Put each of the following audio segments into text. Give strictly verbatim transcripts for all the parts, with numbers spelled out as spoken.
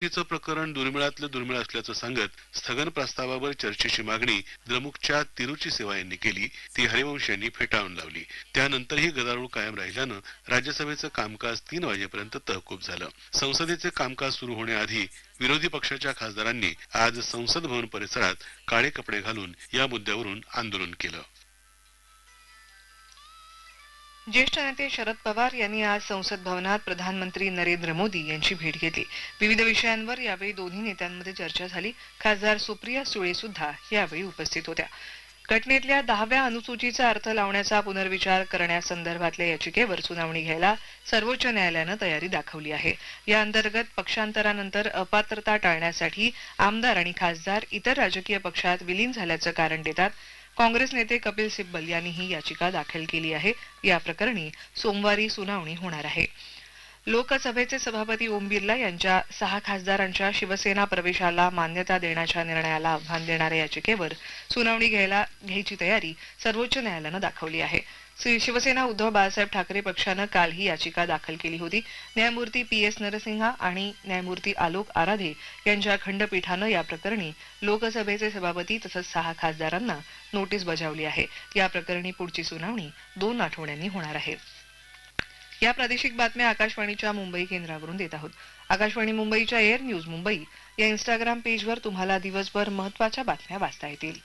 फसवणुकीचं प्रकरण दुर्मिळातलं दुर्मिळ असल्याचं सांगत स्थगन प्रस्तावावर चर्चेची मागणी द्रमुकच्या तिरुची सेवा यांनी केली, ती हरिवंश यांनी फेटाळून लावली. त्यानंतरही गदारोळ कायम राहिल्यानं राज्यसभेचं कामकाज तीन वाजेपर्यंत तहकूब झालं. संसदेचे कामकाज सुरू होण्याआधी विरोधी पक्षाच्या खासदारांनी आज संसद भवन परिसरात काळे कपडे घालून या मुद्द्यावरून आंदोलन केलं. ज्येष्ठ नेते शरद पवार यांनी आज संसद भवनात प्रधानमंत्री नरेंद्र मोदी यांची भेट घेतली. विविध विषयांवर यावेळी दोन्ही नेत्यांमध्ये चर्चा झाली. खासदार सुप्रिया सुळे सुद्धा यावेळी उपस्थित होत्या. घटनेतल्या दहाव्या अनुसूचीचा अर्थ लावण्याचा पुनर्विचार करण्यासंदर्भातल्या याचिकेवर सुनावणी घ्यायला सर्वोच्च न्यायालयानं तयारी दाखवली आहे. या अंतर्गत पक्षांतरानंतर अपात्रता टाळण्यासाठी आमदार आणि खासदार इतर राजकीय पक्षात विलीन झाल्याचं कारण देतात काँग्रेस नेते कपिल सिब्बल यांनी ही याचिका दाखल केली आहे. या प्रकरणी सोमवारी सुनावणी होणार आहे. लोकसभेचे सभापती ओम बिर्ला यांच्या सहा खासदारांच्या शिवसेना प्रवेशाला मान्यता देण्याच्या निर्णयाला आव्हान देणाऱ्या याचिकेवर सुनावणी घ्यायला घ्यायची तयारी सर्वोच्च न्यायालयानं दाखवली आहे. शिवसेना उद्धव बाळासाहेब ठाकरे पक्षानं काल ही याचिका दाखल केली होती. न्यायमूर्ती पी एस नरसिंहा आणि न्यायमूर्ती आलोक आराधे यांच्या खंडपीठानं या प्रकरणी लोकसभेचे सभापती तसंच सहा खासदारांना नोटीस बजावली आहे. या प्रकरणी पुढची सुनावणी दोन आठवड्यांनी होणार आहे. या प्रादेशिक बातम्या आकाशवाणीच्या मुंबई केंद्रावरून देत आहोत. आकाशवाणी मुंबईच्या एअर न्यूज मुंबई या इंस्टाग्राम पेजवर तुम्हाला दिवसभर महत्त्वाच्या बातम्या वाचता येतील.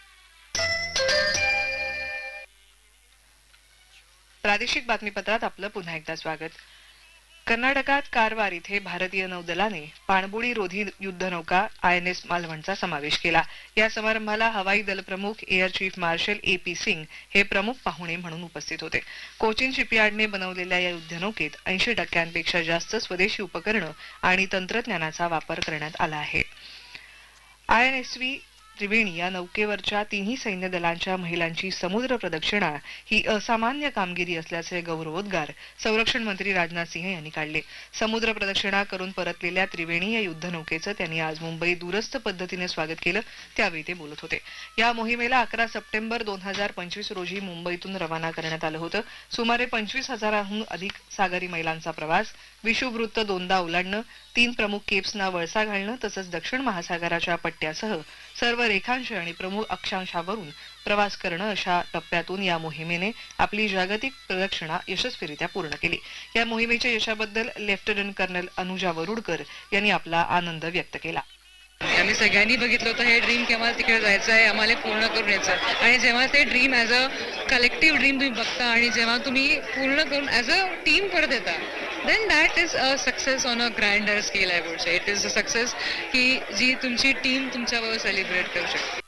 प्रादेशिक बातमीपत्रात आपलं पुन्हा एकदा स्वागत. कर्नाटकात कारवार इथे भारतीय नौदलाने पाणबुडी रोधी युद्धनौका आय एन एस मालवणचा समावेश केला. या समारंभाला हवाई दल प्रमुख air chief marshal A P Singh हे प्रमुख पाहुणे म्हणून उपस्थित होते. कोचीन शिपयार्डने बनवलेल्या या युद्धनौकेत ऐंशी टक्क्यांपेक्षा जास्त स्वदेशी उपकरणं आणि तंत्रज्ञानाचा वापर करण्यात आला आहे. आय एन एस व्ही त्रिवेणी या नौकेवरच्या तिन्ही सैन्य दलांच्या महिलांची समुद्र प्रदक्षिणा ही असामान्य कामगिरी असल्याचे गौरवोद्गार संरक्षण मंत्री राजनाथ सिंह यांनी काढले. समुद्र प्रदक्षिणा करून परतलेल्या त्रिवेणी या युद्धनौकेचं त्यांनी आज मुंबई दूरस्थ पद्धतीने स्वागत केलं. त्यावेळी ते बोलत होते. या मोहिमेला अकरा सप्टेंबर दोन हजार पंचवीस रोजी मुंबईतून रवाना करण्यात आलं होतं. सुमारे पंचवीस हजारांहून अधिक सागरी मैलांचा प्रवास, विषुववृत्त दोनदा ओलांडणं, तीन प्रमुख केप्सना वळसा घालणं तसंच दक्षिण महासागराच्या पट्ट्यासह सर्व रेखांश आणि प्रमुख अक्षांशावरून प्रवास करणं अशा टप्प्यातून या मोहिमेने आपली जागतिक प्रदक्षिणा यशस्वीरित्या पूर्ण केली. या मोहिमेच्या यशाबद्दल लेफ्टनंट कर्नल अनुजा वरुडकर यांनी आपला आनंद व्यक्त केला. आम्ही सगळ्यांनी बघितलं होतं हे ड्रीम की आम्हाला तिकडे जायचं आहे, आम्हाला पूर्ण करून यायचं आहे. आणि जेव्हा ते dream as a collective dream तुम्ही बघता आणि जेव्हा तुम्ही पूर्ण करून ॲज अ टीम परत येता, then that is a success on a grander scale. I would say it is a success की जी तुमची टीम तुमच्याबरोबर सेलिब्रेट करू शकते.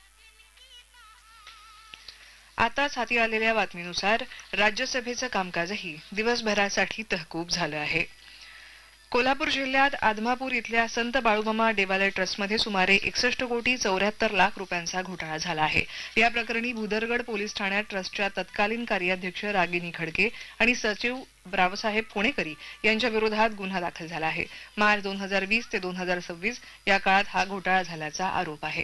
आताच हाती आलेल्या बातमीनुसार राज्यसभेचं कामकाजही दिवसभरासाठी तहकूब झालं आहे. कोल्हापूर जिल्ह्यात आदमापूर इथल्या संत बाळूमामा देवालय ट्रस्टमध्ये सुमारे एकसष्ट कोटी चौऱ्याहत्तर लाख रुपयांचा घोटाळा झाला आहे. या प्रकरणी भुदरगड पोलीस ठाण्यात ट्रस्टच्या तत्कालीन कार्याध्यक्ष रागिनी खडके आणि सचिव रावसाहेब पुणेकरी यांच्या विरोधात गुन्हा दाखल झाला आहे. मार्च दोन हजार वीस ते दोन हजार सव्वीस या काळात हा घोटाळा झाल्याचा आरोप आहे.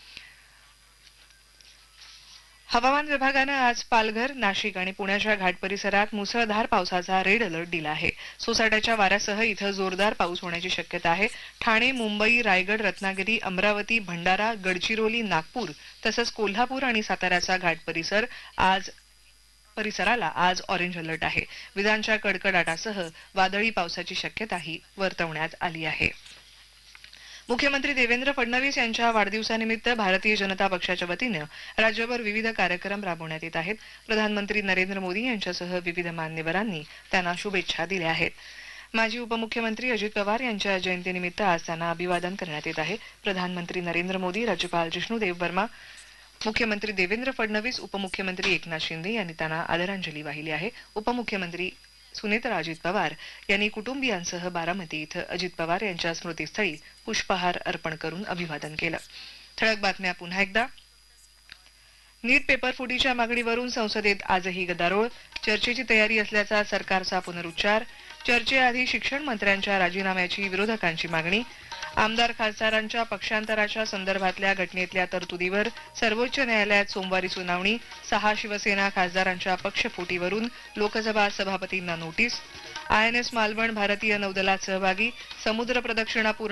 हवामान विभागानं आज पालघर, नाशिक आणि पुण्याच्या घाट परिसरात मुसळधार पावसाचा रेड अलर्ट दिला आहे. सोसाट्याच्या वाऱ्यासह इथं जोरदार पाऊस होण्याची शक्यता आहे. ठाणे, मुंबई, रायगड, रत्नागिरी, अमरावती, भंडारा, गडचिरोली, नागपूर तसंच कोल्हापूर आणि साताऱ्याचा घाट परिसर आज परिसराला आज ऑरेंज अलर्ट आहे. विजांच्या कडकडाटासह वादळी पावसाची शक्यताही वर्तवण्यात आली आहे. मुख्यमंत्री देवेंद्र फडणवीस यांच्या वाढदिवसानिमित्त भारतीय जनता पक्षाच्या वतीनं राज्यभर विविध कार्यक्रम राबवण्यात येत आहेत. प्रधानमंत्री नरेंद्र मोदी यांच्यासह विविध मान्यवरांनी त्यांना शुभेच्छा दिल्या आहेत. माजी उपमुख्यमंत्री अजित पवार यांच्या जयंतीनिमित्त आज त्यांना अभिवादन करण्यात येत आहे. प्रधानमंत्री नरेंद्र मोदी, राज्यपाल जिष्णुदेव वर्मा, मुख्यमंत्री देवेंद्र फडणवीस, उपमुख्यमंत्री एकनाथ शिंदे यांनी त्यांना आदरांजली वाहिली आहे. उपमुख्यमंत्री सुनेत्रा अजित पवार यांनी कुटुंबियांसह बारामती इथं अजित पवार यांच्या स्मृतीस्थळी पुष्पहार अर्पण करून अभिवादन केलं. ठळक बातम्या पुन्हा एकदा. नीट पेपर फुटीच्या मागणीवरून संसदेत आजही गदारोळ, चर्चेची तयारी असल्याचा सरकारचा पुनरुच्चार, चर्चेआधी शिक्षण मंत्र्यांच्या राजीनाम्याची विरोधकांची मागणी, आमदार खासदारांच्या पक्षांतराच्या संदर्भातल्या घटनेतल्या तरतुदीवर सर्वोच्च न्यायालयात सोमवारी सुनावणी, सहा शिवसेना खासदारांच्या पक्षफुटीवरून Lok Sabha सभापतींना notice, I N S Malvan भारतीय नौदलात सहभागी, समुद्र प्रदक्षिणा पूर्ण